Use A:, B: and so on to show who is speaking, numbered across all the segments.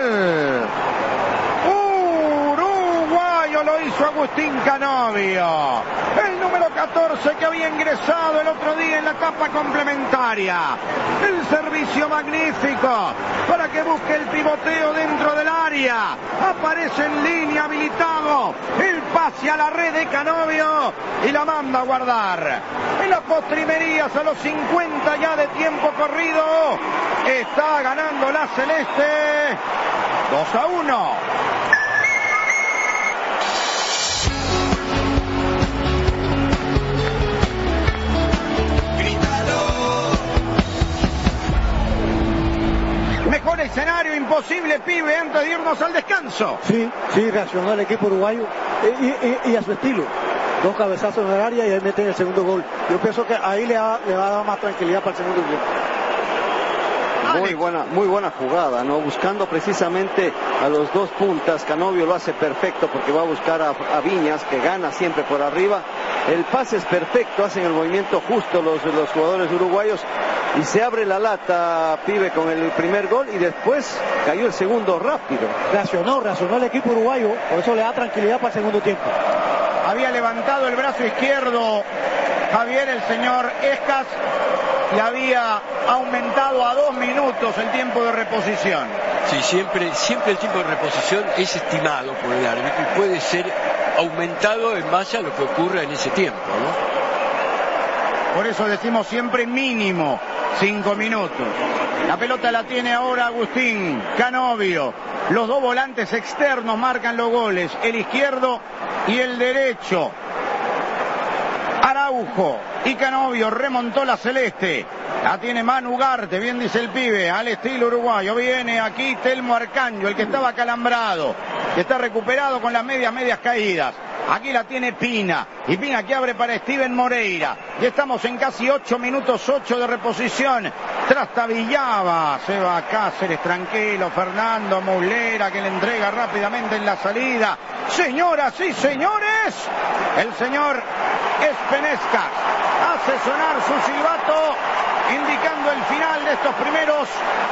A: gol uruguayo, lo hizo Agustín Canovio, el número 14 que había ingresado el otro día en la etapa complementaria. El servicio magnífico para que busque el pivoteo dentro del área. Aparece en línea, habilitado el pase a la red de Canovio y la manda a guardar. En las postrimerías, a los 50 ya de tiempo corrido, está ganando la celeste 2-1. Mejor escenario imposible, pibe, antes de irnos al descanso.
B: Sí, reaccionó el equipo uruguayo y a su estilo. 2 cabezazos en el área y ahí meten el segundo gol. Yo pienso que ahí le va a dar más tranquilidad para el segundo gol.
C: Muy buena jugada, ¿no? Buscando precisamente a los dos puntas. Canovio lo hace perfecto porque va a buscar a Viñas, que gana siempre por arriba. El pase es perfecto, hacen el movimiento justo los jugadores uruguayos y se abre la lata, pibe, con el primer gol y después cayó el segundo rápido.
B: Reaccionó el equipo uruguayo, por eso le da tranquilidad para el segundo tiempo.
A: Había levantado el brazo izquierdo Javier, el señor Escas, y había aumentado a 2 minutos el tiempo de reposición.
D: Sí, siempre el tiempo de reposición es estimado por el árbitro y puede ser aumentado en base a lo que ocurra en ese tiempo, ¿no?
A: Por eso decimos siempre mínimo 5 minutos. La pelota la tiene ahora Agustín Canovio. Los dos volantes externos marcan los goles, el izquierdo y el derecho. Araujo y Canovio remontó la celeste. La tiene Manu Ugarte, bien dice el pibe, al estilo uruguayo. Viene aquí Telmo Arcanjo, el que estaba acalambrado, que está recuperado con las medias caídas. Aquí la tiene Pina, y Pina que abre para Steven Moreira. Y estamos en casi 8 minutos 8 de reposición. Trastabillaba, se va Cáceres, tranquilo, Fernando Muslera, que le entrega rápidamente en la salida. Señoras y señores, el señor Espenescas hace sonar su silbato, indicando el final de estos primeros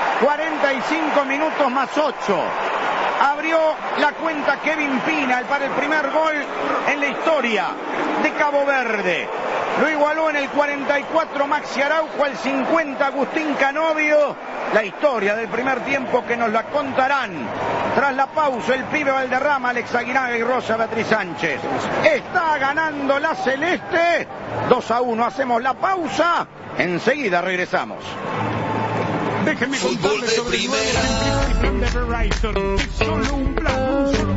A: 45 minutos más 8. Abrió la cuenta Kevin Pina para el primer gol en la historia de Cabo Verde. Lo igualó en el 44 Maxi Araujo, al 50 Agustín Canovio. La historia del primer tiempo que nos la contarán tras la pausa el pibe Valderrama, Alex Aguinaga y Rosa Beatriz Sánchez. Está ganando la celeste 2-1. Hacemos la pausa, enseguida regresamos. Déjenme contarles sobre el nuevo plan de Verizon. Es solo un plan.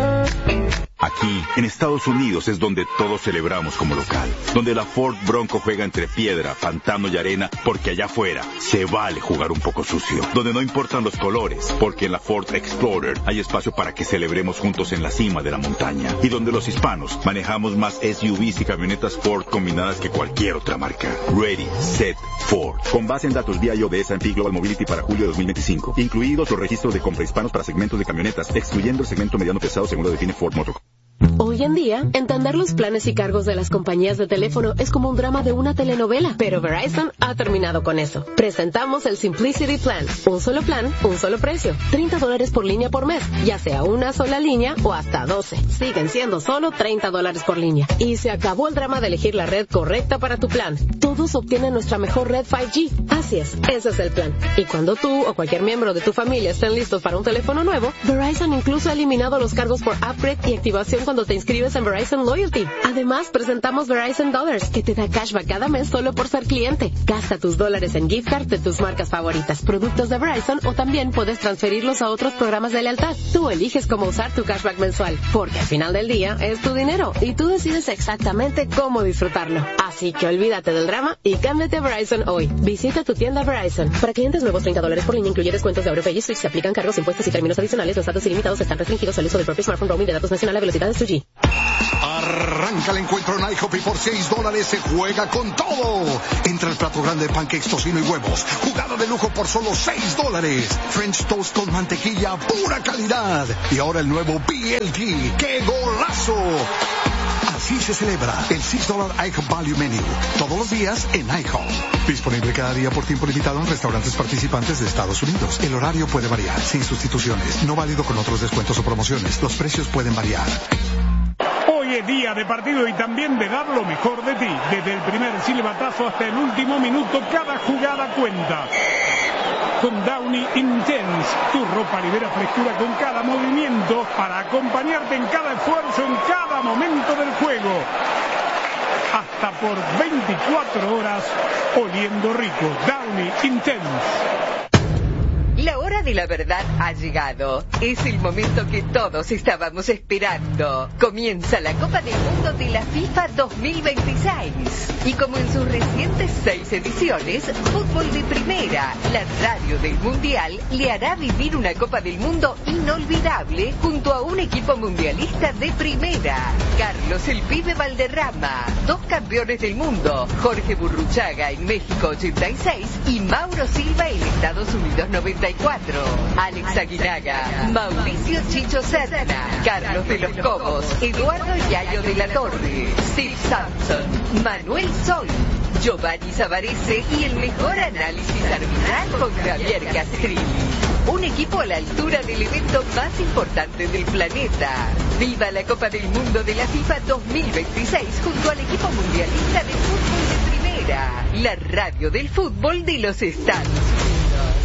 E: Aquí, en Estados Unidos, es donde todos celebramos como local. Donde la Ford Bronco juega entre piedra, pantano y arena, porque allá afuera se vale jugar un poco sucio. Donde no importan los colores, porque en la Ford Explorer hay espacio para que celebremos juntos en la cima de la montaña. Y donde los hispanos manejamos más SUVs y camionetas Ford combinadas que cualquier otra marca. Ready, Set, Ford. Con base en datos BIO de S&P Global Mobility para julio de 2025. Incluidos los registros de compra hispanos para segmentos de camionetas, excluyendo el segmento mediano pesado según lo define Ford Motor.
F: Hoy en día, entender los planes y cargos de las compañías de teléfono es como un drama de una telenovela, pero Verizon ha terminado con eso. Presentamos el Simplicity Plan. Un solo plan, un solo precio. $30 por línea por mes, ya sea una sola línea o hasta 12. Siguen siendo solo $30 por línea. Y se acabó el drama de elegir la red correcta para tu plan. Todos obtienen nuestra mejor red 5G. Así es, ese es el plan. Y cuando tú o cualquier miembro de tu familia estén listos para un teléfono nuevo, Verizon incluso ha eliminado los cargos por upgrade y activación cuando te inscribes en Verizon Loyalty. Además, presentamos Verizon Dollars, que te da cashback cada mes solo por ser cliente. Gasta tus dólares en gift card de tus marcas favoritas, productos de Verizon, o también puedes transferirlos a otros programas de lealtad. Tú eliges cómo usar tu cashback mensual, porque al final del día es tu dinero y tú decides exactamente cómo disfrutarlo. Así que olvídate del drama y cámbiate a Verizon hoy. Visita tu tienda Verizon. Para clientes nuevos, $30 por línea, incluye descuentos de AuroPay y Switch. Se aplican cargos, impuestos y términos adicionales. Los datos ilimitados están restringidos al uso del propio smartphone. Roaming de datos nacional a velocidades 2G.
G: Arranca el encuentro en IHOP y por $6 se juega con todo. Entra el plato grande de pancakes, tocino y huevos. Jugada de lujo por solo $6. French toast con mantequilla, pura calidad. Y ahora el nuevo BLT. ¡Qué golazo! Así se celebra el $6 IHOP Value Menu. Todos los días en IHOP. Disponible cada día por tiempo limitado en restaurantes participantes de Estados Unidos. El horario puede variar, sin sustituciones. No válido con otros descuentos o promociones. Los precios pueden variar.
H: Hoy es día de partido y también de dar lo mejor de ti. Desde el primer silbatazo hasta el último minuto, cada jugada cuenta. Con Downy Intense, tu ropa libera frescura con cada movimiento para acompañarte en cada esfuerzo, en cada momento del juego. Hasta por 24 horas oliendo rico. Downy Intense.
I: La hora de la verdad ha llegado. Es el momento que todos estábamos esperando. Comienza la Copa del Mundo de la FIFA 2026. Y como en sus recientes 6 ediciones, Fútbol de Primera, la radio del Mundial, le hará vivir una Copa del Mundo inolvidable junto a un equipo mundialista de primera. Carlos el Pibe Valderrama, 2 campeones del mundo, Jorge Burruchaga en México 86 y Mauro Silva en Estados Unidos 94. Alex Aguinaga, Mauricio Chicho Serna, Carlos de los Cobos, Eduardo Yayo de la Torre, Steve Sampson, Manuel Sol, Giovanni Savarese y el mejor análisis arbitral con Javier Castrilli. Un equipo a la altura del evento más importante del planeta. ¡Viva la Copa del Mundo de la FIFA 2026 junto al equipo mundialista de fútbol de primera! La radio del fútbol de los Estados Unidos.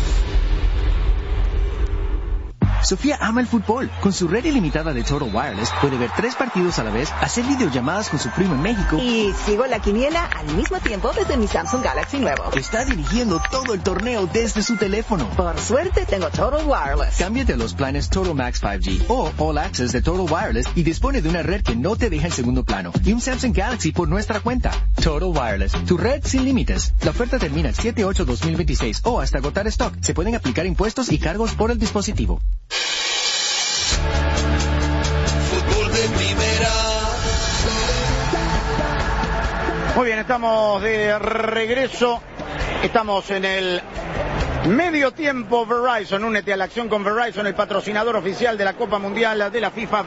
J: Sofía ama el fútbol. Con su red ilimitada de Total Wireless puede ver 3 partidos a la vez, hacer videollamadas con su primo en México.
K: Y sigo la quiniela al mismo tiempo desde mi Samsung Galaxy nuevo.
J: Está dirigiendo todo el torneo desde su teléfono.
K: Por suerte tengo Total Wireless.
J: Cámbiate a los planes Total Max 5G o All Access de Total Wireless y dispone de una red que no te deja en segundo plano y un Samsung Galaxy por nuestra cuenta. Total Wireless, tu red sin límites. La oferta termina el 7/8/2026 o hasta agotar stock. Se pueden aplicar impuestos y cargos por el dispositivo.
L: Fútbol de primera.
A: Muy bien, estamos de regreso. Estamos en el medio tiempo Verizon. Únete a la acción con Verizon, el patrocinador oficial de la Copa Mundial de la FIFA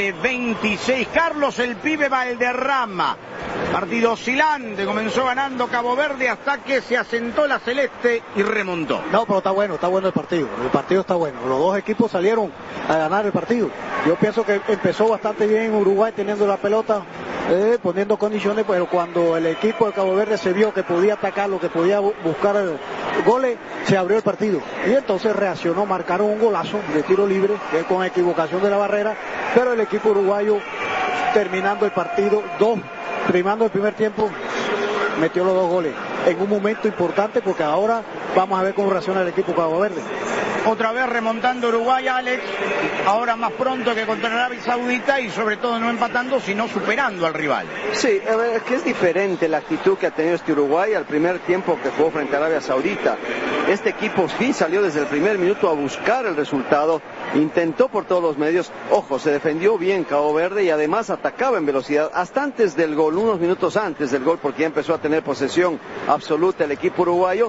A: 2026. Carlos el Pibe Valderrama. Partido oscilante, comenzó ganando Cabo Verde hasta que se asentó la celeste y remontó.
B: No, pero está bueno el partido está bueno. Los dos equipos salieron a ganar el partido. Yo pienso que empezó bastante bien Uruguay teniendo la pelota, poniendo condiciones, pero cuando el equipo de Cabo Verde se vio que podía atacarlo, que podía buscar goles, se abrió el partido. Y entonces reaccionó, marcaron un golazo de tiro libre, con equivocación de la barrera, pero el equipo uruguayo terminando el partido, primando el primer tiempo, metió los 2 goles en un momento importante, porque ahora vamos a ver cómo reacciona el equipo Cabo Verde.
A: Otra vez remontando Uruguay, Alex, ahora más pronto que contra Arabia Saudita y sobre todo no empatando, sino superando al rival.
C: Sí, a ver, es que es diferente la actitud que ha tenido este Uruguay al primer tiempo que jugó frente a Arabia Saudita. Este equipo sí salió desde el primer minuto a buscar el resultado, intentó por todos los medios, ojo, se defendió bien Cabo Verde y además atacaba en velocidad hasta antes del gol, unos minutos antes del gol, porque ya empezó a tener posesión absoluta el equipo uruguayo.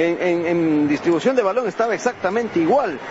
C: En distribución de balón estaba exactamente igual,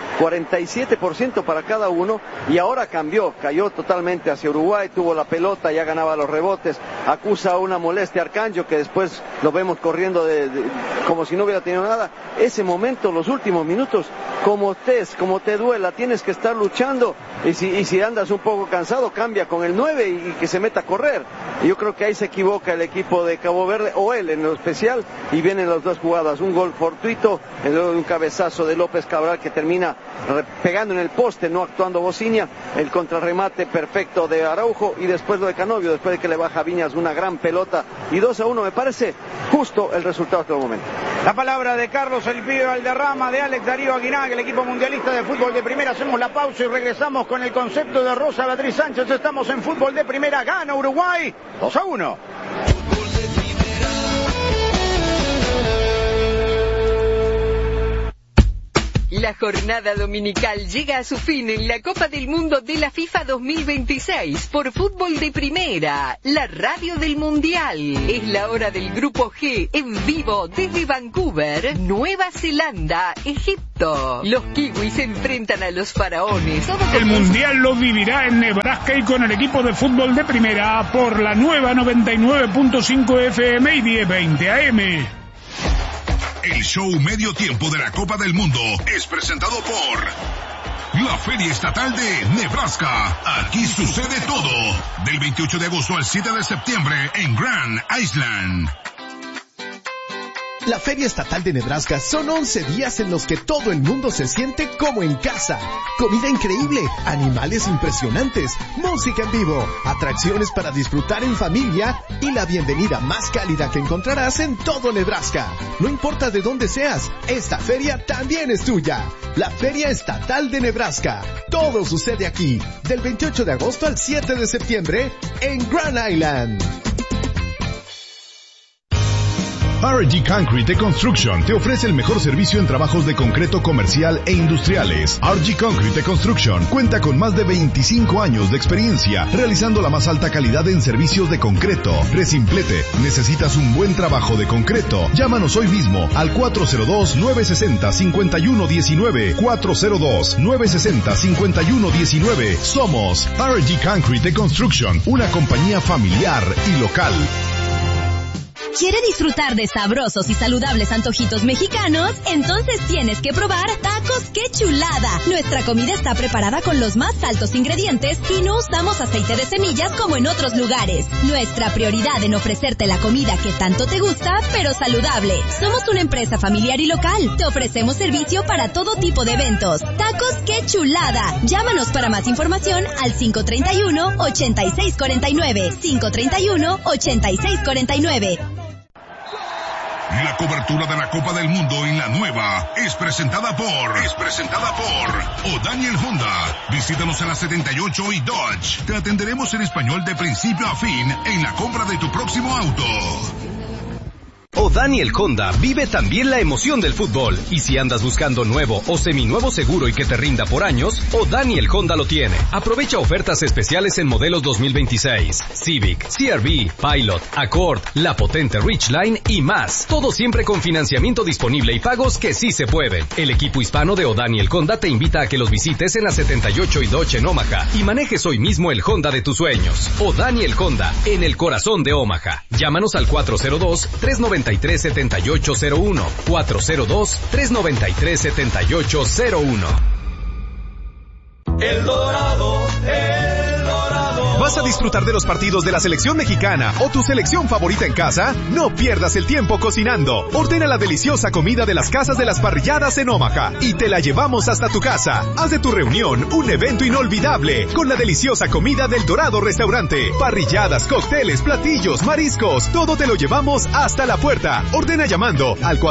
C: 47% para cada uno, y ahora cayó totalmente hacia Uruguay, tuvo la pelota, ya ganaba los rebotes, acusa una molestia a Arcanjo, que después lo vemos corriendo como si no hubiera tenido nada. Ese momento, los últimos minutos, como te duela, tienes que estar luchando, y si andas un poco cansado, cambia con el 9 y que se meta a correr. Y yo creo que ahí se equivoca el equipo de Cabo Verde, o él en lo especial, y vienen las 2 jugadas, un gol fortuito, un cabezazo de López Cabral que termina pegando en el poste, no actuando Bociña, el contrarremate perfecto de Araujo, y después lo de Canovio, después de que le baja Viñas una gran pelota, y 2-1, me parece justo el resultado hasta el momento.
A: La palabra de Carlos el Pibe Valderrama, de Alex Darío Aguinaga, el equipo mundialista de fútbol de primera. Hacemos la pausa y regresamos con el concepto de Rosa Beatriz Sánchez. Estamos en fútbol de primera, gana Uruguay 2-1.
I: La jornada dominical llega a su fin en la Copa del Mundo de la FIFA 2026 por Fútbol de Primera, la radio del Mundial. Es la hora del Grupo G en vivo desde Vancouver, Nueva Zelanda, Egipto. Los kiwis se enfrentan a los faraones.
H: El Mundial lo vivirá en Nebraska y con el equipo de Fútbol de Primera por la nueva 99.5 FM y 1020 AM.
M: El show medio tiempo de la Copa del Mundo es presentado por la Feria Estatal de Nebraska. Aquí sucede todo. Del 28 de agosto al 7 de septiembre en Grand Island.
N: La Feria Estatal de Nebraska son 11 días en los que todo el mundo se siente como en casa. Comida increíble, animales impresionantes, música en vivo, atracciones para disfrutar en familia y la bienvenida más cálida que encontrarás en todo Nebraska. No importa de dónde seas, esta feria también es tuya. La Feria Estatal de Nebraska. Todo sucede aquí, del 28 de agosto al 7 de septiembre en Grand Island.
O: RG Concrete Construction te ofrece el mejor servicio en trabajos de concreto comercial e industriales. RG Concrete Construction cuenta con más de 25 años de experiencia realizando la más alta calidad en servicios de concreto. Resimplete, ¿necesitas un buen trabajo de concreto? Llámanos hoy mismo al 402-960-5119. 402-960-5119. Somos RG Concrete Construction, una compañía familiar y local.
P: ¿Quiere disfrutar de sabrosos y saludables antojitos mexicanos? Entonces tienes que probar Tacos ¡Qué Chulada! Nuestra comida está preparada con los más altos ingredientes y no usamos aceite de semillas como en otros lugares. Nuestra prioridad en ofrecerte la comida que tanto te gusta, pero saludable. Somos una empresa familiar y local. Te ofrecemos servicio para todo tipo de eventos. Tacos ¡Qué Chulada! Llámanos para más información al 531-8649. 531-8649.
M: La cobertura de la Copa del Mundo en la nueva es presentada por O'Daniel Honda. Visítanos en la 78 y Dodge. Te atenderemos en español de principio a fin en la compra de tu próximo auto.
Q: O'Daniel Honda vive también la emoción del fútbol. Y si andas buscando nuevo o seminuevo seguro y que te rinda por años, O'Daniel Honda lo tiene. Aprovecha ofertas especiales en modelos 2026, Civic, CR-V, Pilot, Accord, la potente Ridgeline y más. Todo siempre con financiamiento disponible y pagos que sí se pueden. El equipo hispano de O'Daniel Honda te invita a que los visites en la 78 y Dodge en Omaha y manejes hoy mismo el Honda de tus sueños. O'Daniel Honda, en el corazón de Omaha. Llámanos al 402-393-7801. 402-393-7801.
L: El Dorado, El Dorado.
R: ¿Vas a disfrutar de los partidos de la selección mexicana o tu selección favorita en casa? No pierdas el tiempo cocinando. Ordena la deliciosa comida de las casas de las parrilladas en Omaha y te la llevamos hasta tu casa. Haz de tu reunión un evento inolvidable con la deliciosa comida del Dorado Restaurante. Parrilladas, cócteles, platillos, mariscos, todo te lo llevamos hasta la puerta. Ordena llamando al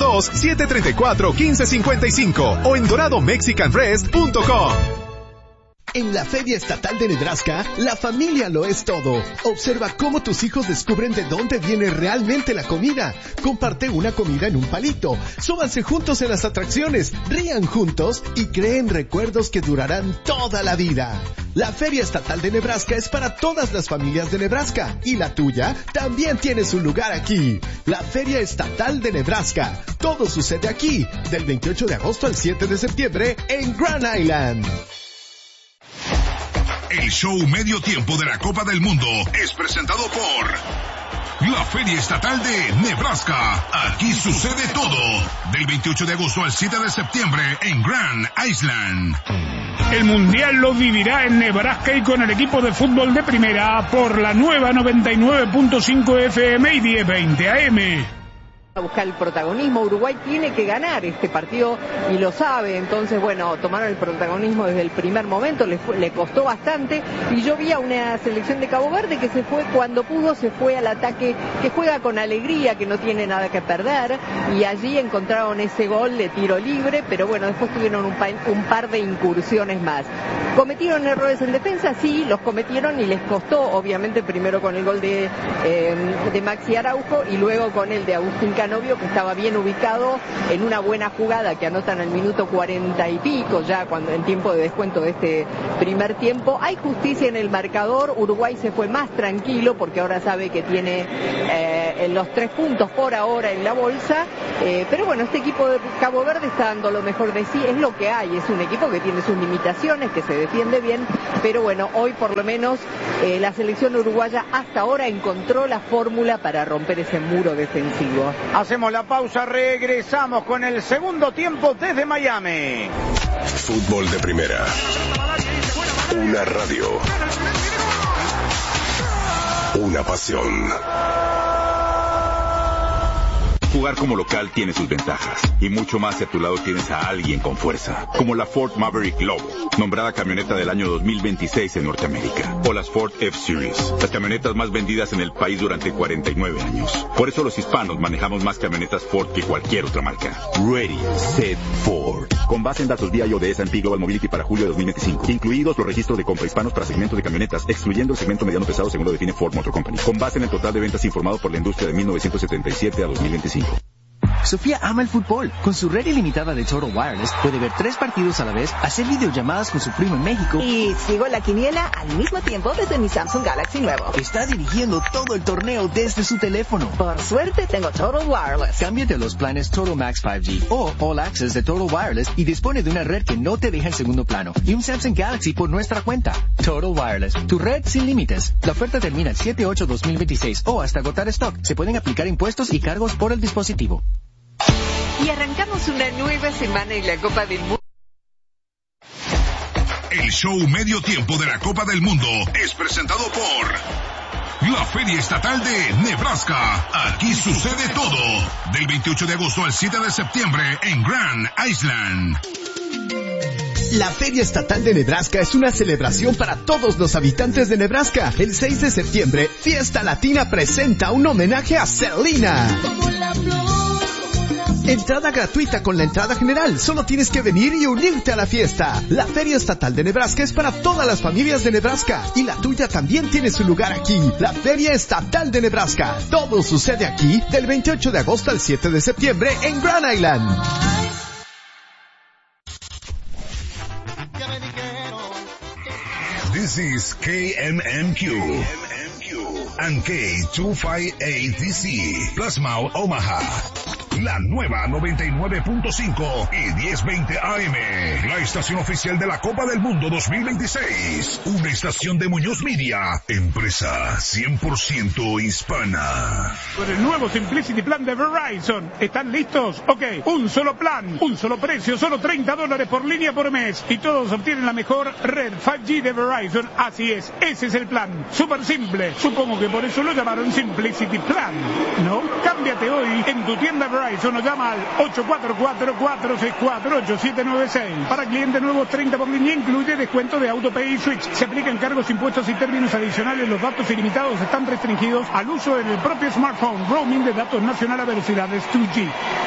R: 402-734-1555 o en doradomexicanrest.com.
N: En la Feria Estatal de Nebraska, la familia lo es todo. Observa cómo tus hijos descubren de dónde viene realmente la comida. Comparte una comida en un palito. Súbanse juntos en las atracciones, rían juntos y creen recuerdos que durarán toda la vida. La Feria Estatal de Nebraska es para todas las familias de Nebraska y la tuya también tiene su lugar aquí. La Feria Estatal de Nebraska. Todo sucede aquí, del 28 de agosto al 7 de septiembre en Grand Island.
M: El show medio tiempo de la Copa del Mundo es presentado por la Feria Estatal de Nebraska. Aquí sucede todo. Del 28 de agosto al 7 de septiembre en Grand Island.
H: El Mundial lo vivirá en Nebraska y con el equipo de Fútbol de Primera por la nueva 99.5 FM y 1020 AM.
S: A buscar el protagonismo, Uruguay tiene que ganar este partido y lo sabe, entonces bueno, tomaron el protagonismo desde el primer momento, le costó bastante y yo vi a una selección de Cabo Verde que se fue cuando pudo, se fue al ataque, que juega con alegría, que no tiene nada que perder y allí encontraron ese gol de tiro libre, pero bueno, después tuvieron un par de incursiones más. ¿Cometieron errores en defensa? Sí, los cometieron y les costó, obviamente, primero con el gol de Maxi Araujo y luego con el de Agustín Canovio, que estaba bien ubicado en una buena jugada que anotan al minuto 40 y pico, ya cuando en tiempo de descuento de este primer tiempo. Hay justicia en el marcador, Uruguay se fue más tranquilo porque ahora sabe que tiene los 3 puntos por ahora en la bolsa, pero bueno, este equipo de Cabo Verde está dando lo mejor de sí, es lo que hay, es un equipo que tiene sus limitaciones, que se defiende bien, pero bueno, hoy por lo menos la selección uruguaya hasta ahora encontró la fórmula para romper ese muro defensivo.
A: Hacemos la pausa, regresamos con el segundo tiempo desde Miami.
M: Fútbol de primera. Una radio. Una pasión.
E: Jugar como local tiene sus ventajas, y mucho más si a tu lado tienes a alguien con fuerza, como la Ford Maverick Lobo, nombrada camioneta del año 2026 en Norteamérica, o las Ford F-Series, las camionetas más vendidas en el país durante 49 años. Por eso los hispanos manejamos más camionetas Ford que cualquier otra marca. Ready, Set, Ford. Con base en datos VIA de S&P Global Mobility para julio de 2025, incluidos los registros de compra hispanos para segmentos de camionetas, excluyendo el segmento mediano pesado según lo define Ford Motor Company, con base en el total de ventas informado por la industria de 1977 a 2025.
J: Sofía ama el fútbol. Con su red ilimitada de Total Wireless puede ver 3 partidos a la vez, hacer videollamadas con su primo en México.
K: Y sigo la quiniela al mismo tiempo desde mi Samsung Galaxy nuevo.
J: Está dirigiendo todo el torneo desde su teléfono.
K: Por suerte tengo Total Wireless.
J: Cámbiate a los planes Total Max 5G o All Access de Total Wireless y dispone de una red que no te deja en segundo plano y un Samsung Galaxy por nuestra cuenta. Total Wireless, tu red sin límites. La oferta termina el 7/8/2026 o hasta agotar stock. Se pueden aplicar impuestos y cargos por el dispositivo.
I: Y arrancamos una nueva semana en la Copa del Mundo.
M: El show medio tiempo de la Copa del Mundo es presentado por la Feria Estatal de Nebraska. Aquí sucede todo. Del 28 de agosto al 7 de septiembre en Grand Island.
N: La Feria Estatal de Nebraska es una celebración para todos los habitantes de Nebraska. El 6 de septiembre, Fiesta Latina presenta un homenaje a Selena. Entrada gratuita con la entrada general. Solo tienes que venir y unirte a la fiesta. La Feria Estatal de Nebraska es para todas las familias de Nebraska. Y la tuya también tiene su lugar aquí. La Feria Estatal de Nebraska. Todo sucede aquí del 28 de agosto al 7 de septiembre en Grand Island.
M: This is KMMQ and K258DC, Plasma Omaha. La nueva 99.5 y 1020 AM. La estación oficial de la Copa del Mundo 2026. Una estación de Muñoz Media. Empresa 100% hispana.
H: Con el nuevo Simplicity Plan de Verizon. ¿Están listos? Ok. Un solo plan, un solo precio, solo $30 por línea por mes. Y todos obtienen la mejor red 5G de Verizon. Así es, ese es el plan. Súper simple. Supongo que por eso lo llamaron Simplicity Plan, ¿no? Cámbiate hoy en tu tienda Verizon o llama al 844-464-8796. Para clientes nuevos, 30 por línea, incluye descuento de AutoPay y Switch. Se aplican cargos, impuestos y términos adicionales. Los datos ilimitados están restringidos al uso en el propio smartphone. Roaming de datos nacional a velocidades 2G.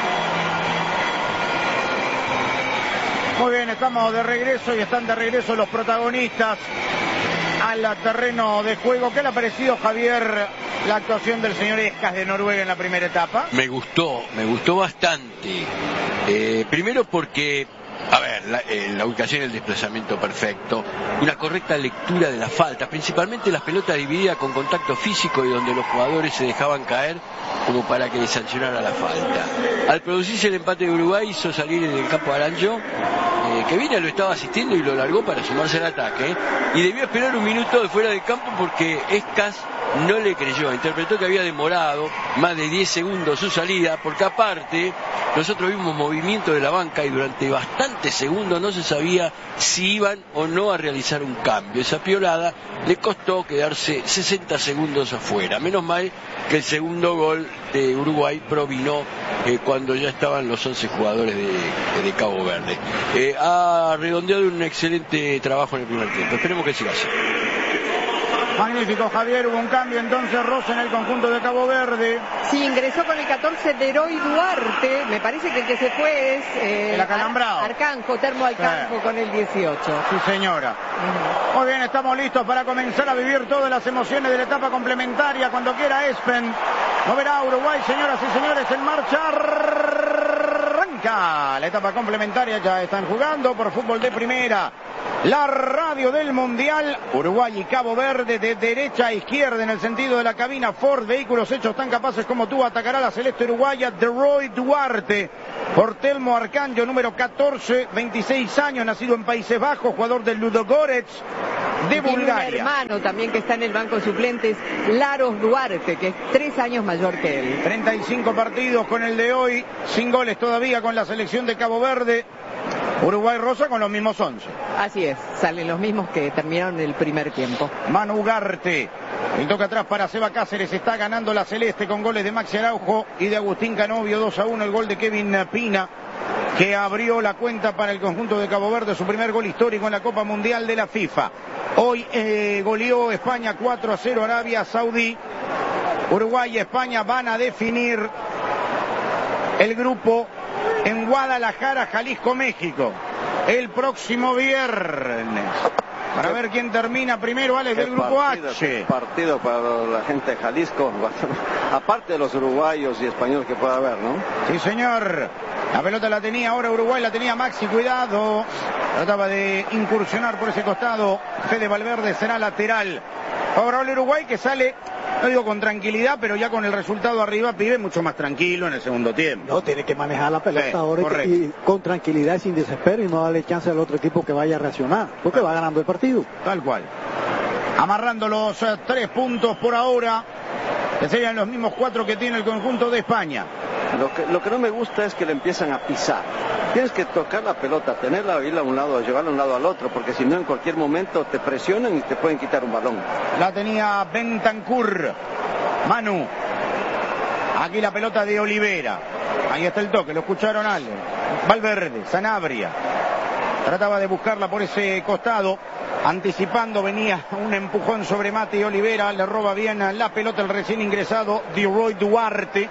A: Muy bien, estamos de regreso y están de regreso los protagonistas al terreno de juego. ¿Qué le ha parecido, Javier, la actuación del señor Escas de Noruega en la primera etapa?
D: Me gustó bastante. Primero porque, a ver, la ubicación y el desplazamiento perfecto, una correcta lectura de las faltas, principalmente las pelotas divididas con contacto físico y donde los jugadores se dejaban caer como para que le sancionara la falta. Al producirse el empate de Uruguay hizo salir en el campo a Aranjo, que Vina lo estaba asistiendo y lo largó para sumarse al ataque, y debió esperar un minuto de fuera del campo porque Escas no le creyó, interpretó que había demorado más de 10 segundos su salida, porque aparte nosotros vimos movimiento de la banca y durante bastantes segundos no se sabía si iban o no a realizar un cambio. Esa piolada le costó quedarse 60 segundos afuera. Menos mal que el segundo gol de Uruguay provino cuando ya estaban los 11 jugadores de Cabo Verde. Ha redondeado un excelente trabajo en el primer tiempo. Esperemos que siga así.
A: Magnífico, Javier, hubo un cambio entonces, Rosa, en el conjunto de Cabo Verde.
S: Sí, ingresó con el 14 de Heroy Duarte, me parece que el que se fue es
A: el acalambrado.
S: Arcanjo, Termo Arcanjo con el 18.
A: Sí, señora. Muy bien, estamos listos para comenzar a vivir todas las emociones de la etapa complementaria. Cuando quiera Espen, moverá Uruguay, señoras y señores, en marcha. Arranca la etapa complementaria, ya están jugando por fútbol de primera. La radio del Mundial, Uruguay y Cabo Verde, de derecha a izquierda en el sentido de la cabina. Ford, vehículos hechos tan capaces como tú, atacará la celeste uruguaya. Heroy Duarte, por Telmo Arcanjo, número 14, 26 años, nacido en Países Bajos, jugador del Ludogorets de Bulgaria.
S: Un hermano también que está en el banco de suplentes, Laros Duarte, que es 3 años mayor que él.
A: 35 partidos con el de hoy, sin goles todavía con la selección de Cabo Verde. Uruguay, Rosa, con los mismos 11.
S: Así es, salen los mismos que terminaron el primer tiempo.
A: Manu Ugarte, el toque atrás para Seba Cáceres, está ganando la celeste con goles de Maxi Araujo y de Agustín Canovio. 2-1 el gol de Kevin Pina, que abrió la cuenta para el conjunto de Cabo Verde, su primer gol histórico en la Copa Mundial de la FIFA. Hoy goleó España 4-0 Arabia Saudí. Uruguay y España van a definir el grupo en Guadalajara, Jalisco, México, el próximo viernes. Para ver quién termina primero, Alex, del grupo H.
C: Partido para la gente de Jalisco, aparte de los uruguayos y españoles que pueda haber, ¿no?
A: Sí, señor. La pelota la tenía ahora Uruguay, la tenía Maxi, cuidado. Trataba de incursionar por ese costado. Fede Valverde será lateral. Favorable Uruguay, que sale, no digo con tranquilidad, pero ya con el resultado arriba, pibe mucho más tranquilo en el segundo tiempo.
B: No, tiene que manejar la pelota ahora y con tranquilidad y sin desespero, y no darle chance al otro equipo que vaya a reaccionar, porque va ganando el partido.
A: Tal cual. Amarrando los 3 puntos por ahora, que serían los mismos 4 que tiene el conjunto de España.
C: Lo que no me gusta es que le empiezan a pisar. Tienes que tocar la pelota, tenerla, irla a un lado, llevarla a un lado al otro, porque si no en cualquier momento te presionan y te pueden quitar un balón.
A: La tenía Bentancur. Manu. Aquí la pelota de Olivera. Ahí está el toque, lo escucharon algo. Valverde, Sanabria. Trataba de buscarla por ese costado. Anticipando, venía un empujón sobre Mati Olivera. Le roba bien la pelota el recién ingresado Heroy Duarte.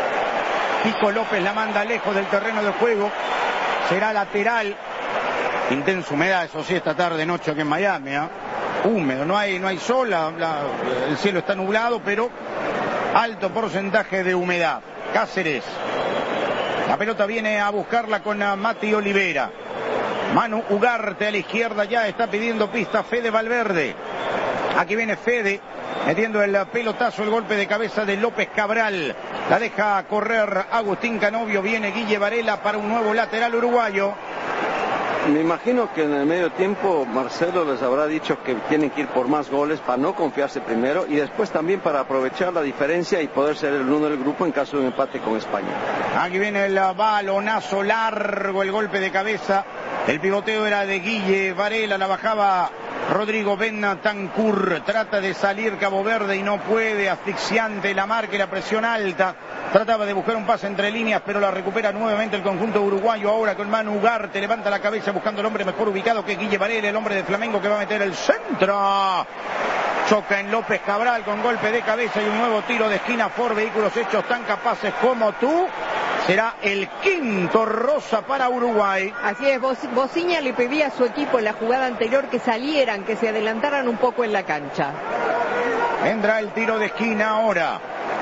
A: Pico López la manda lejos del terreno de juego. Será lateral. Intensa humedad, eso sí, esta tarde, noche aquí en Miami. Húmedo, no hay sol, el cielo está nublado, pero alto porcentaje de humedad. Cáceres. La pelota viene a buscarla con Mati Olivera. Manu Ugarte a la izquierda, ya está pidiendo pista Fede Valverde. Aquí viene Fede, metiendo el pelotazo, el golpe de cabeza de López Cabral. La deja correr Agustín Canovio, viene Guille Varela para un nuevo lateral uruguayo.
C: Me imagino que en el medio tiempo Marcelo les habrá dicho que tienen que ir por más goles para no confiarse primero y después también para aprovechar la diferencia y poder ser el uno del grupo en caso de un empate con España.
A: Aquí viene el balonazo largo, el golpe de cabeza. El pivoteo era de Guille Varela, la bajaba Rodrigo Bentancur. Trata de salir Cabo Verde y no puede, asfixiante la marca y la presión alta. Trataba de buscar un pase entre líneas, pero la recupera nuevamente el conjunto uruguayo. Ahora con Manu Ugarte, levanta la cabeza buscando el hombre mejor ubicado que Guille Varela, el hombre de Flamengo que va a meter el centro. Choca en López Cabral con golpe de cabeza y un nuevo tiro de esquina. Ford, vehículos hechos tan capaces como tú. Será el quinto rosa para Uruguay.
S: Así es, Bociña le pedía a su equipo en la jugada anterior que salieran, que se adelantaran un poco en la cancha.
A: Vendrá el tiro de esquina ahora.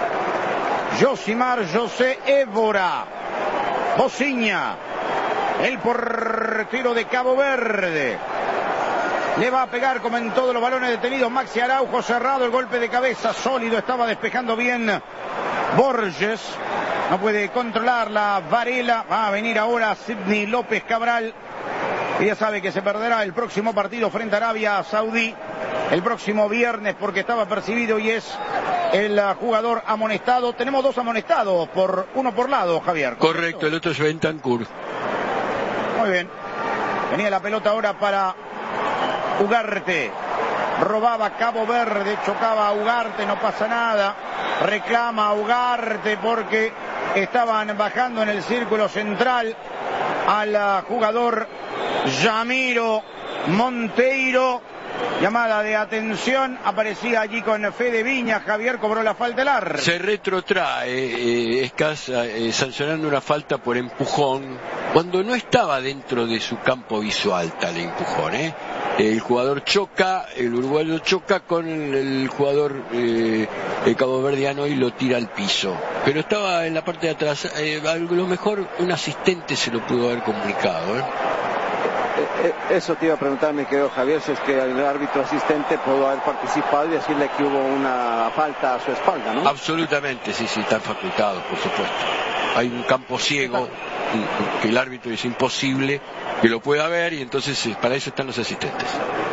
A: Josimar José Évora. Bociña. El portero de Cabo Verde. Le va a pegar como en todos los balones detenidos Maxi Araujo, cerrado el golpe de cabeza, sólido, estaba despejando bien Borges. No puede controlarla Varela. Va a venir ahora Sidney López Cabral. Y ya sabe que se perderá el próximo partido frente a Arabia Saudí el próximo viernes porque estaba percibido y es el jugador amonestado. Tenemos 2 amonestados, uno por lado, Javier.
D: Correcto, el otro es Bentancur.
A: Muy bien. Venía la pelota ahora para Ugarte. Robaba Cabo Verde, chocaba a Ugarte, no pasa nada. Reclama a Ugarte porque estaban bajando en el círculo central al jugador Yamiro Monteiro. llamada de atención, aparecía allí con Fede Viñas. Javier cobró la falta del árbitro.
D: Se retrotrae Escasa sancionando una falta por empujón cuando no estaba dentro de su campo visual tal empujón. El jugador choca, el uruguayo choca con el jugador caboverdiano y lo tira al piso, pero estaba en la parte de atrás. A lo mejor un asistente se lo pudo haber comunicado.
C: Eso te iba a preguntar, mi querido Javier, si es que el árbitro asistente pudo haber participado y decirle que hubo una falta a su espalda, ¿no?
D: Absolutamente, sí, están facultados, por supuesto. Hay un campo ciego que el árbitro es imposible que lo pueda ver, y entonces para eso están los asistentes.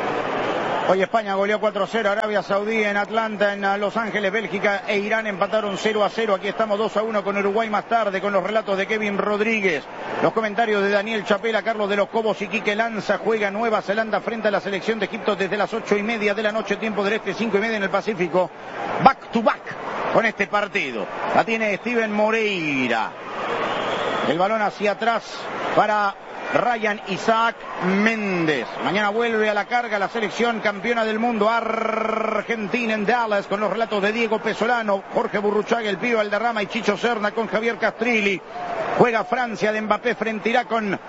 A: Hoy España goleó 4-0 a Arabia Saudí en Atlanta, en Los Ángeles. Bélgica e Irán empataron 0-0. Aquí estamos 2-1 con Uruguay más tarde, con los relatos de Kevin Rodríguez, los comentarios de Daniel Chapela, Carlos de los Cobos y Quique Lanza. Juega Nueva Zelanda frente a la selección de Egipto desde las 8:30 de la noche, tiempo del este, 5:30 en el Pacífico. Back to back con este partido. La tiene Steven Moreira. El balón hacia atrás para Ryan Isaac Méndez. Mañana vuelve a la carga la selección campeona del mundo Argentina en Dallas, con los relatos de Diego Pesolano, Jorge Burruchaga, el Pío Valderrama y Chicho Serna, con Javier Castrilli. Juega Francia de Mbappé frente a Irak con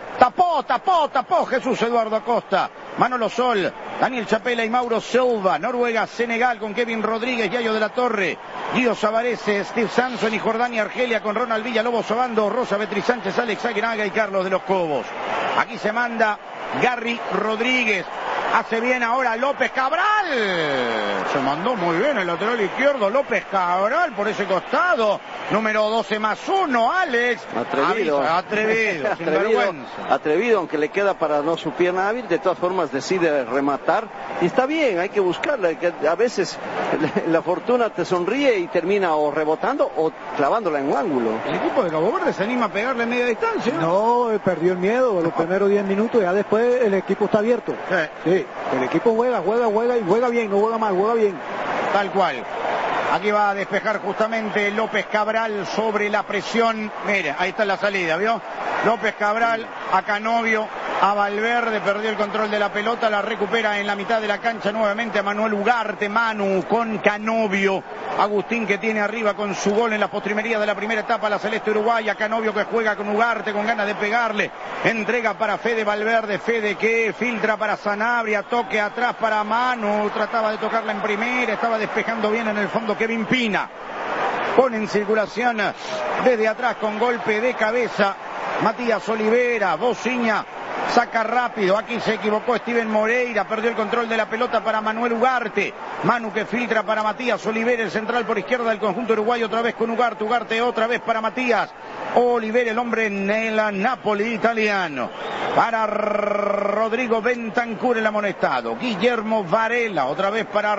A: tapó Jesús Eduardo Acosta, Manolo Sol, Daniel Chapela y Mauro Silva. Noruega, Senegal con Kevin Rodríguez, Yayo de la Torre, Guido Savarese, Steve Sanson y Jordania Argelia con Ronald Villalobos Obando, Rosa Beatriz Sánchez, Alex Aguinaga y Carlos de los Cobos. Aquí se manda Gary Rodríguez. Hace bien ahora López Cabral. Se mandó muy bien el lateral izquierdo López Cabral por ese costado. Número 12+1, Alex. Atrevido, sin vergüenza.
C: Atrevido, aunque le queda para no su pierna hábil. De todas formas decide rematar. Y está bien, hay que buscarla. A veces la fortuna te sonríe y termina o rebotando o clavándola en un ángulo.
A: El equipo de Cabo Verde se anima a pegarle en media distancia.
B: No, perdió el miedo los primeros 10 minutos. Ya después el equipo está abierto. Sí. El equipo juega y juega bien, no juega mal, juega bien.
A: Tal cual. Aquí va a despejar justamente López Cabral sobre la presión. Mira, ahí está la salida, ¿vio? López Cabral a Canovio, a Valverde, perdió el control de la pelota, la recupera en la mitad de la cancha nuevamente a Manuel Ugarte. Manu con Canovio. Agustín, que tiene arriba con su gol en la postrimería de la primera etapa la celeste uruguaya. Canovio, que juega con Ugarte con ganas de pegarle. Entrega para Fede Valverde. Fede, que filtra para Sanabria. Toque atrás para Manu. Trataba de tocarla en primera. Estaba despejando bien en el fondo Kevin Pina. Pone en circulación desde atrás con golpe de cabeza Matías Olivera. Bociña saca rápido. Aquí se equivocó Steven Moreira. Perdió el control de la pelota para Manuel Ugarte. Manu, que filtra para Matías Olivera, el central por izquierda del conjunto uruguayo. Otra vez con Ugarte. Ugarte otra vez para Matías Olivera, el hombre en el Napoli italiano. Para Rodrigo Bentancur, el amonestado. Guillermo Varela. Otra vez para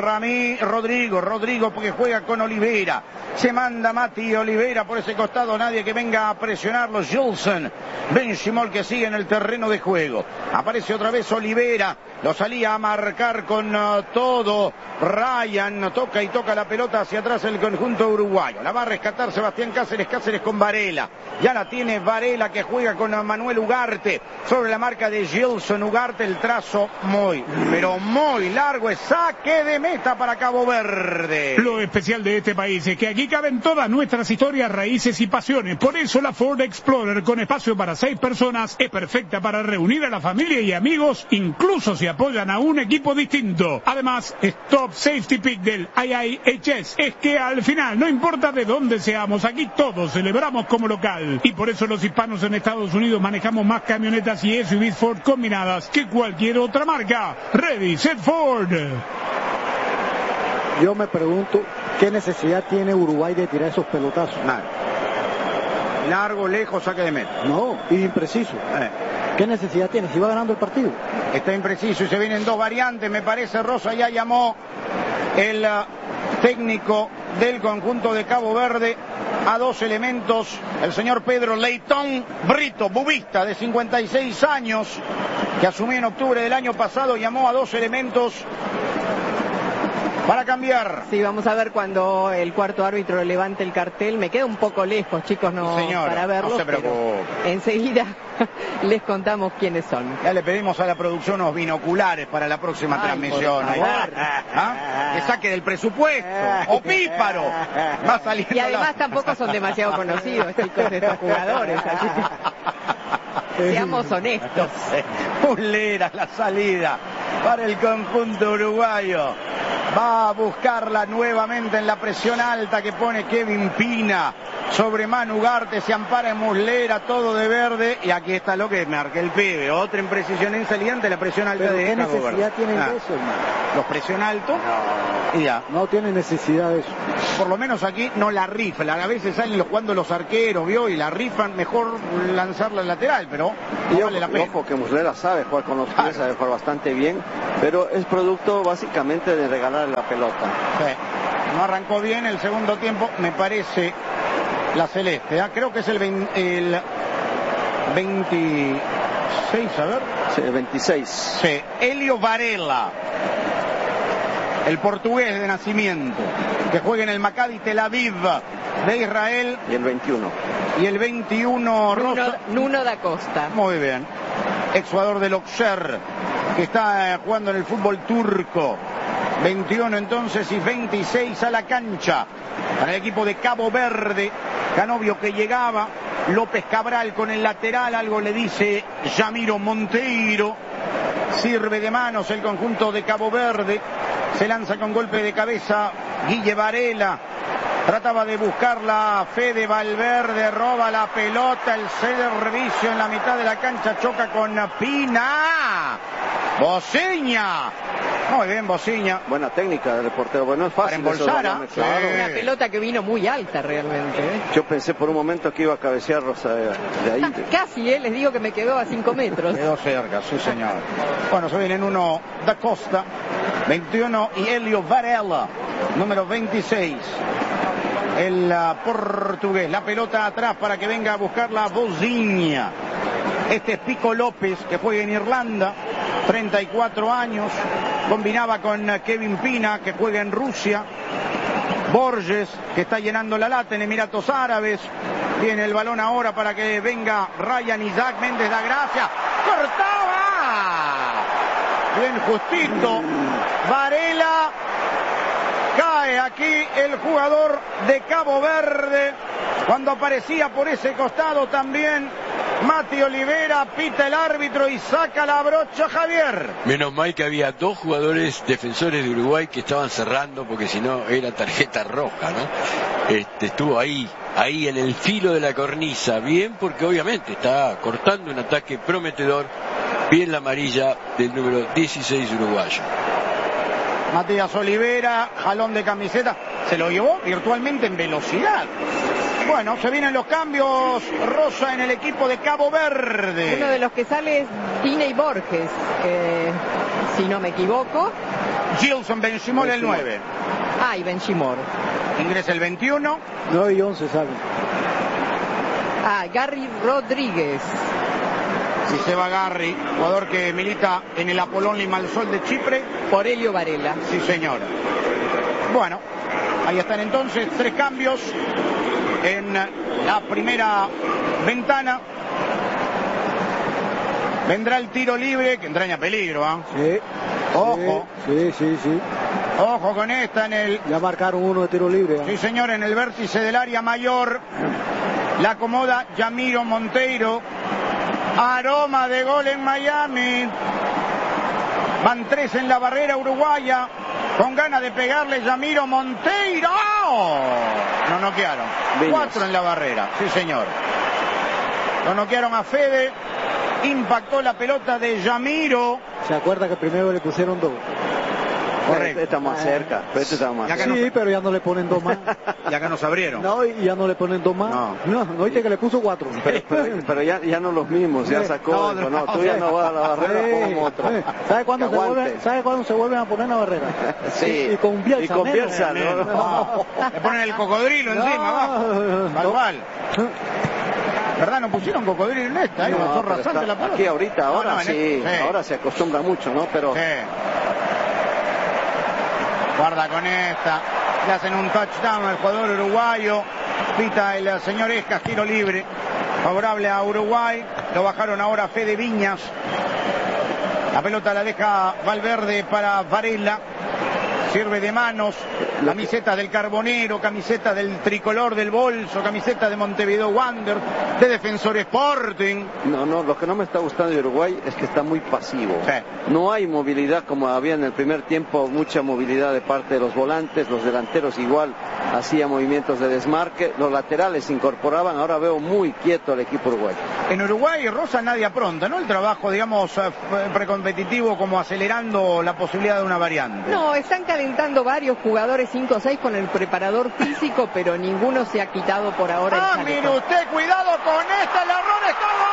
A: Rodrigo, porque juega con Olivera. Se manda Mati Olivera por ese costado. Nadie que venga a presionarlo. Gilson Benchimol, que sigue en el terreno de juego. Aparece otra vez Olivera. Lo salía a marcar con todo. Ryan toca la pelota hacia atrás el conjunto uruguayo. La va a rescatar Sebastián Cáceres. Cáceres con Varela. Ya la tiene Varela, que juega con Manuel Ugarte. Sobre la marca de Gilson. Ugarte, el trazo muy largo. Es saque de meta para Cabo Verde.
H: Lo especial de este país es que aquí caben todas nuestras historias, raíces y pasiones. Por eso la Ford Explorer, con espacio para 6 personas, es perfecta para reunir a la familia y amigos, incluso si apoyan a un equipo distinto. Además, es Top Safety Pick del IIHS. Es que al final, no importa de dónde seamos, aquí todos celebramos como local. Y por eso los hispanos en Estados Unidos manejamos más camionetas y SUVs Ford combinadas que cualquier otra marca. Ready, Set, Ford.
B: Yo me pregunto, ¿qué necesidad tiene Uruguay de tirar esos pelotazos?
A: Nada. Largo, lejos, saque de meta.
B: No, impreciso. ¿Qué necesidad tiene? Si va ganando el partido.
A: Está impreciso y se vienen dos variantes, me parece. Rosa ya llamó el técnico del conjunto de Cabo Verde a dos elementos. El señor Pedro Leitón Brito, bubista de 56 años, que asumió en octubre del año pasado, llamó a dos elementos para cambiar.
S: Sí, vamos a ver cuando el cuarto árbitro levante el cartel. Me queda un poco lejos, chicos, para verlo.
A: No se preocupe.
S: Enseguida les contamos quiénes son.
A: Ya le pedimos a la producción unos binoculares para la próxima transmisión. Que saque del presupuesto. ¡Opíparo! Va saliendo.
S: Y además tampoco son demasiado conocidos, chicos, estos jugadores. Así que seamos honestos.
A: Muslera la salida para el conjunto uruguayo. Va a buscarla nuevamente en la presión alta que pone Kevin Pina sobre Manu Ugarte, se ampara en Muslera, todo de verde, y aquí está lo que marca el pibe. Otra imprecisión insalidante, la presión alta.
B: Pero
A: de
B: ¿qué
A: Cabo
B: necesidad
A: Verde.
B: tienen de eso, hermano?
A: Los presión alto y ya.
B: No tienen necesidad de eso.
A: Por lo menos aquí no la rifan. A veces salen cuando los arqueros, vio, y la rifan, mejor lanzarla al lateral, pero no vale la pena.
C: Ojo que Muslera sabe jugar con los pies, sabe jugar bastante bien, pero es producto básicamente de regalar la pelota.
A: Sí. No arrancó bien el segundo tiempo, me parece, la celeste. Creo que es el 26, a ver.
C: Sí, el 26.
A: Sí, Elio Varela, el portugués de nacimiento, que juega en el Maccabi Tel Aviv de Israel.
C: Y el 21.
A: Y el 21,
S: Nuno da Costa.
A: Muy bien. Exjugador del Auxerre, que está jugando en el fútbol turco. 21 entonces y 26 a la cancha para el equipo de Cabo Verde. Canovio que llegaba, López Cabral con el lateral, algo le dice Yamiro Monteiro. Sirve de manos el conjunto de Cabo Verde, se lanza con golpe de cabeza Guille Varela. Trataba de buscarla Fede Valverde, roba la pelota, el servicio en la mitad de la cancha, choca con Pina. Bociña. Muy bien, Bociña.
C: Buena técnica del portero, bueno, es fácil.
A: Para embolsar,
C: claro.
S: Una pelota que vino muy alta realmente.
C: Yo pensé por un momento que iba a cabecear Rosa de ahí.
S: Casi, les digo que me quedó a 5 metros.
A: Quedó cerca, sí señor. Bueno, se vienen uno da Costa, 21, y Elio Varela, número 26. El portugués, la pelota atrás para que venga a buscarla Bociña. Este es Pico López, que juega en Irlanda, 34 años, combinaba con Kevin Pina, que juega en Rusia. Borges, que está llenando la lata en Emiratos Árabes. Viene el balón ahora para que venga Ryan Isaac Méndez da Gracia. ¡Cortaba! Bien justito. Varela. Cae aquí el jugador de Cabo Verde. Cuando aparecía por ese costado también Mati Olivera, pita el árbitro y saca la brocha Javier.
D: Menos mal que había dos jugadores defensores de Uruguay que estaban cerrando, porque si no era tarjeta roja, ¿no? Estuvo ahí en el filo de la cornisa, bien, porque obviamente está cortando un ataque prometedor. Bien la amarilla del número 16 uruguayo.
A: Matías Olivera, jalón de camiseta, se lo llevó virtualmente en velocidad. Bueno, se vienen los cambios, Rosa, en el equipo de Cabo Verde.
S: Uno de los que sale es Diney Borges, si no me equivoco.
A: Gilson Benchimol el 9.
S: Y Benchimol.
A: Ingresa el 21.
B: 9 y 11 sale.
S: Gary Rodríguez.
A: Si se va Garry, jugador que milita en el Apolón Limassol de Chipre.
S: Por Elio Varela.
A: Sí, señor. Bueno, ahí están entonces 3 cambios en la primera ventana. Vendrá el tiro libre, que entraña peligro, ¿ah?
B: Sí.
A: Ojo.
B: Sí.
A: Ojo con esta en el...
B: Ya marcaron uno de tiro libre.
A: Sí, señor, en el vértice del área mayor. La acomoda Yamiro Monteiro. Aroma de gol en Miami. Van 3 en la barrera uruguaya. Con ganas de pegarle Yamiro Monteiro. No noquearon. 4 en la barrera. Sí, señor. Lo noquearon a Fede. Impactó la pelota de Yamiro.
B: ¿Se acuerda que primero le pusieron 2?
A: Correcto.
C: Está más cerca.
B: Sí, pero ya no le ponen 2 más.
A: Y acá nos abrieron.
B: No, y ya no le ponen 2 más. No, oíste que le puso 4.
C: Pero ya no los mismos, ya sacó. No, tú ya no vas a la barrera, pongamos otro.
B: ¿Sabe cuándo se vuelven a poner en la barrera?
C: Sí.
B: Y con Bielsa.
C: Y con Bielsa,
A: no. Le ponen el cocodrilo encima, abajo. Tal. ¿Verdad? No pusieron cocodrilo en esta,
C: no, rasante la pelota. Aquí ahorita, ahora sí. Ahora se acostumbra mucho, ¿no? Pero...
A: Sí. Guarda con esta. Le hacen un touchdown al jugador uruguayo. Pita el señor Escas, tiro libre. Favorable a Uruguay. Lo bajaron ahora Fede Viñas. La pelota la deja Valverde para Varela. Sirve de manos, camiseta del Carbonero, camiseta del Tricolor del Bolso, camiseta de Montevideo Wander, de Defensor Sporting.
C: No, lo que no me está gustando de Uruguay es que está muy pasivo.
A: Sí.
C: No hay movilidad como había en el primer tiempo, mucha movilidad de parte de los volantes, los delanteros igual hacían movimientos de desmarque, los laterales se incorporaban, ahora veo muy quieto el equipo uruguayo.
A: En Uruguay, Rosa, nadie apronta, ¿no? El trabajo, digamos, precompetitivo, como acelerando la posibilidad de una variante.
S: No, están calentando varios jugadores 5 o 6 con el preparador físico, pero ninguno se ha quitado por ahora el chaleco.
A: Mire usted, cuidado con esta, el error está